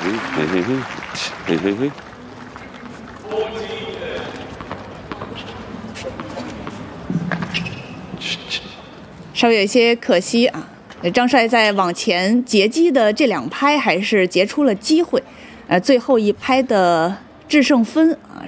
稍微有一些可惜啊。张帅在往前截击的这2拍还是截出了机会，最后一拍的制胜分啊